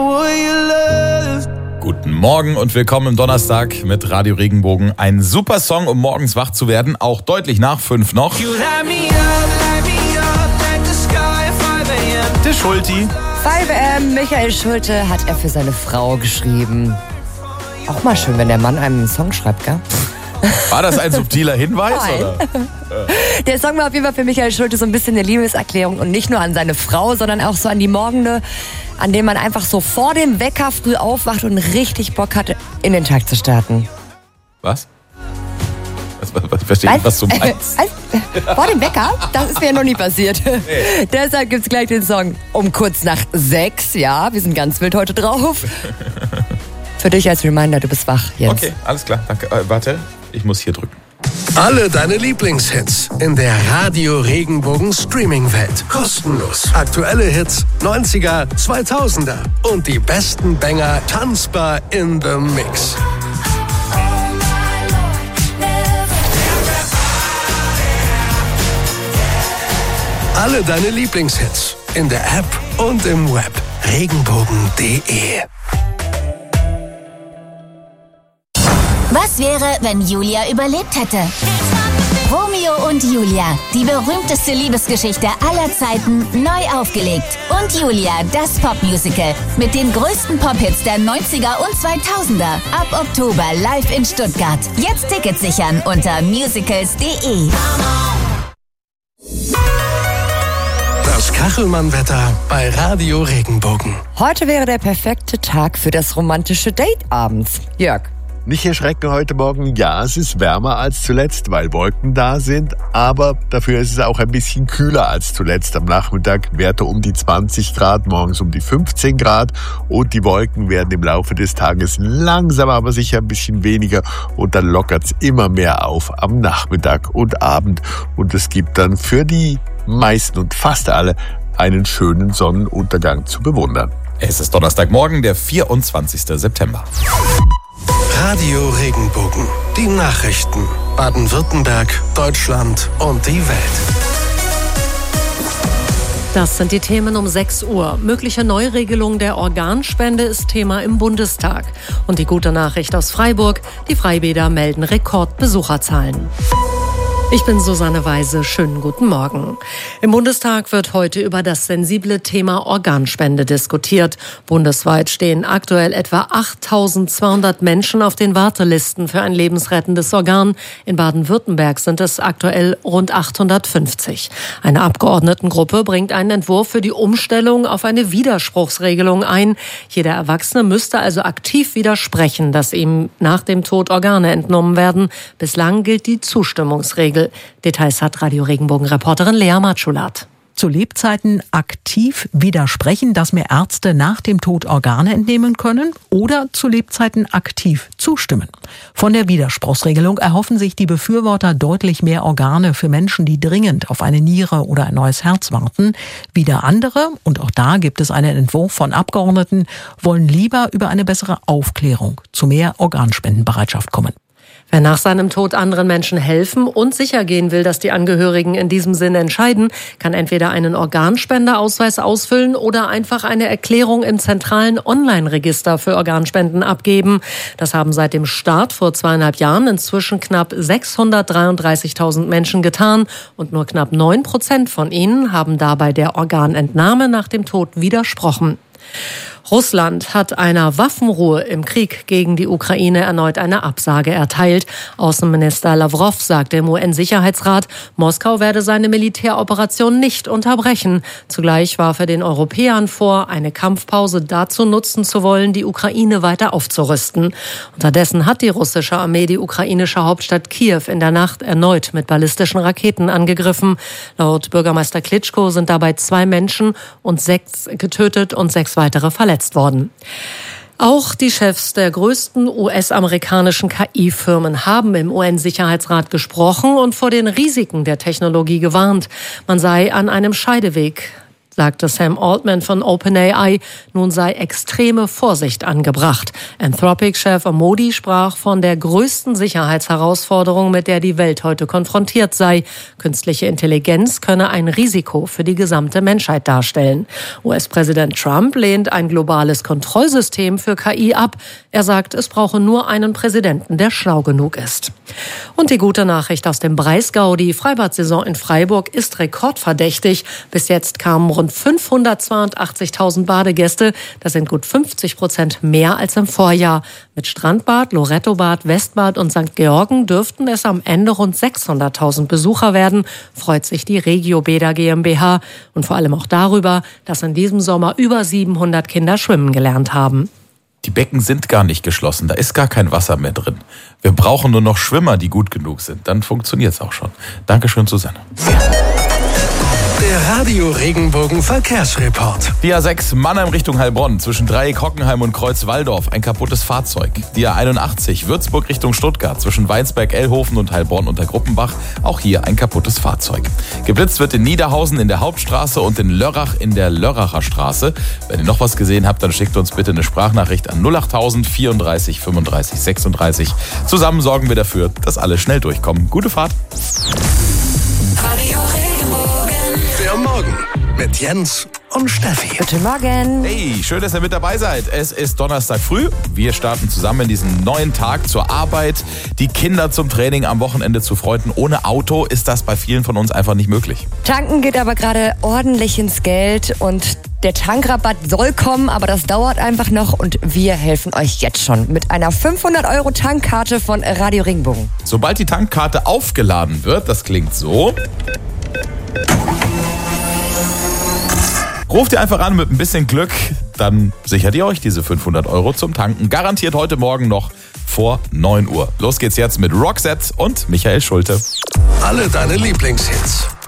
Guten Morgen und willkommen im Donnerstag mit Radio Regenbogen. Ein super Song, um morgens wach zu werden, auch deutlich nach 5 noch. Der Schulti. 5 AM, Michael Schulte hat er für seine Frau geschrieben. Auch mal schön, wenn der Mann einem einen Song schreibt, gell? War das ein subtiler Hinweis? Nein. Oder? Der Song war auf jeden Fall für Michael Schulte so ein bisschen eine Liebeserklärung und nicht nur an seine Frau, sondern auch so an die Morgende, an denen man einfach so vor dem Wecker früh aufwacht und richtig Bock hatte, in den Tag zu starten. Was? Ich verstehe nicht, was du meinst. Vor dem Wecker? Das ist mir ja noch nie passiert. Nee. Deshalb gibt's gleich den Song um kurz nach 6. Ja, wir sind ganz wild heute drauf. Für dich als Reminder, du bist wach, Jens. Okay, alles klar, danke. Warte, ich muss hier drücken. Alle deine Lieblingshits in der Radio Regenbogen Streaming-Welt. Kostenlos. Aktuelle Hits, 90er, 2000er und die besten Banger tanzbar in the Mix. Alle deine Lieblingshits in der App und im Web. Regenbogen.de. Was wäre, wenn Julia überlebt hätte? Romeo und Julia, die berühmteste Liebesgeschichte aller Zeiten, neu aufgelegt. Und Julia, das Popmusical mit den größten Pop-Hits der 90er und 2000er. Ab Oktober live in Stuttgart. Jetzt Tickets sichern unter musicals.de. Das Kachelmann-Wetter bei Radio Regenbogen. Heute wäre der perfekte Tag für das romantische Date abends. Jörg. Nicht erschrecken heute Morgen, ja, es ist wärmer als zuletzt, weil Wolken da sind, aber dafür ist es auch ein bisschen kühler als zuletzt. Am Nachmittag Werte um die 20 Grad, morgens um die 15 Grad und die Wolken werden im Laufe des Tages langsam aber sicher ein bisschen weniger und dann lockert's immer mehr auf am Nachmittag und Abend und es gibt dann für die meisten und fast alle einen schönen Sonnenuntergang zu bewundern. Es ist Donnerstagmorgen, der 24. September. Radio Regenbogen. Die Nachrichten. Baden-Württemberg, Deutschland und die Welt. Das sind die Themen um 6 Uhr. Mögliche Neuregelung der Organspende ist Thema im Bundestag. Und die gute Nachricht aus Freiburg, die Freibäder melden Rekordbesucherzahlen. Ich bin Susanne Weise. Schönen guten Morgen. Im Bundestag wird heute über das sensible Thema Organspende diskutiert. Bundesweit stehen aktuell etwa 8.200 Menschen auf den Wartelisten für ein lebensrettendes Organ. In Baden-Württemberg sind es aktuell rund 850. Eine Abgeordnetengruppe bringt einen Entwurf für die Umstellung auf eine Widerspruchsregelung ein. Jeder Erwachsene müsste also aktiv widersprechen, dass ihm nach dem Tod Organe entnommen werden. Bislang gilt die Zustimmungsregel. Details hat Radio Regenbogen-Reporterin Lea Matschulat. Zu Lebzeiten aktiv widersprechen, dass mir Ärzte nach dem Tod Organe entnehmen können oder zu Lebzeiten aktiv zustimmen. Von der Widerspruchsregelung erhoffen sich die Befürworter deutlich mehr Organe für Menschen, die dringend auf eine Niere oder ein neues Herz warten. Wieder andere, und auch da gibt es einen Entwurf von Abgeordneten, wollen lieber über eine bessere Aufklärung zu mehr Organspendenbereitschaft kommen. Wer nach seinem Tod anderen Menschen helfen und sicher gehen will, dass die Angehörigen in diesem Sinne entscheiden, kann entweder einen Organspendeausweis ausfüllen oder einfach eine Erklärung im zentralen Online-Register für Organspenden abgeben. Das haben seit dem Start vor 2,5 Jahren inzwischen knapp 633.000 Menschen getan und nur knapp 9% von ihnen haben dabei der Organentnahme nach dem Tod widersprochen. Russland hat einer Waffenruhe im Krieg gegen die Ukraine erneut eine Absage erteilt. Außenminister Lavrov sagte im UN-Sicherheitsrat, Moskau werde seine Militäroperation nicht unterbrechen. Zugleich warf er den Europäern vor, eine Kampfpause dazu nutzen zu wollen, die Ukraine weiter aufzurüsten. Unterdessen hat die russische Armee die ukrainische Hauptstadt Kiew in der Nacht erneut mit ballistischen Raketen angegriffen. Laut Bürgermeister Klitschko sind dabei 2 Menschen und 6 getötet und 6 weitere verletzt worden. Auch die Chefs der größten US-amerikanischen KI-Firmen haben im UN-Sicherheitsrat gesprochen und vor den Risiken der Technologie gewarnt. Man sei an einem Scheideweg. sagte Sam Altman von OpenAI, nun sei extreme Vorsicht angebracht. Anthropic-Chef Modi sprach von der größten Sicherheitsherausforderung, mit der die Welt heute konfrontiert sei. Künstliche Intelligenz könne ein Risiko für die gesamte Menschheit darstellen. US-Präsident Trump lehnt ein globales Kontrollsystem für KI ab. Er sagt, es brauche nur einen Präsidenten, der schlau genug ist. Und die gute Nachricht aus dem Breisgau: Die Freibad-Saison in Freiburg ist rekordverdächtig. Bis jetzt kamen rund 582.000 Badegäste. Das sind gut 50% mehr als im Vorjahr. Mit Strandbad, Lorettobad, Westbad und St. Georgen dürften es am Ende rund 600.000 Besucher werden, freut sich die Regiobäder GmbH. Und vor allem auch darüber, dass in diesem Sommer über 700 Kinder schwimmen gelernt haben. Die Becken sind gar nicht geschlossen, da ist gar kein Wasser mehr drin. Wir brauchen nur noch Schwimmer, die gut genug sind. Dann funktioniert es auch schon. Dankeschön, Susanne. Der Radio Regenbogen Verkehrsreport. Die A6 Mannheim Richtung Heilbronn, zwischen Dreieck Hockenheim und Kreuz-Walldorf, ein kaputtes Fahrzeug. Die A81 Würzburg Richtung Stuttgart, zwischen Weinsberg-Ellhofen und Heilbronn unter Gruppenbach, auch hier ein kaputtes Fahrzeug. Geblitzt wird in Niederhausen in der Hauptstraße und in Lörrach in der Lörracher Straße. Wenn ihr noch was gesehen habt, dann schickt uns bitte eine Sprachnachricht an 08000 34 35 36. Zusammen sorgen wir dafür, dass alle schnell durchkommen. Gute Fahrt. Der Morgen mit Jens und Steffi. Guten Morgen. Hey, schön, dass ihr mit dabei seid. Es ist Donnerstag früh. Wir starten zusammen in diesen neuen Tag zur Arbeit, die Kinder zum Training, am Wochenende zu Freunden. Ohne Auto ist das bei vielen von uns einfach nicht möglich. Tanken geht aber gerade ordentlich ins Geld und der Tankrabatt soll kommen, aber das dauert einfach noch und wir helfen euch jetzt schon mit einer 500€ Tankkarte von Radio Regenbogen. Sobald die Tankkarte aufgeladen wird, das klingt so. Ruft ihr einfach an mit ein bisschen Glück, dann sichert ihr euch diese 500€ zum Tanken. Garantiert heute Morgen noch vor 9 Uhr. Los geht's jetzt mit Roxette und Michael Schulte. Alle deine Lieblingshits.